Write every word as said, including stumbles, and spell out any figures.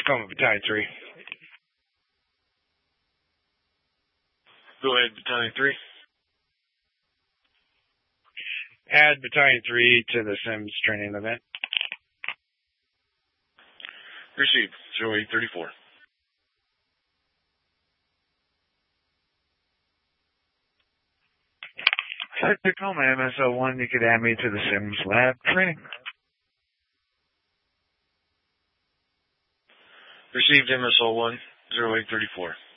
Tacoma Battalion three. Go ahead, Battalion three. Add Battalion three to the Sims training event. Received. zero eight thirty-four. Tacoma M S O one, you could add me to the Sims lab training. Received M S O one, zero eight thirty-four.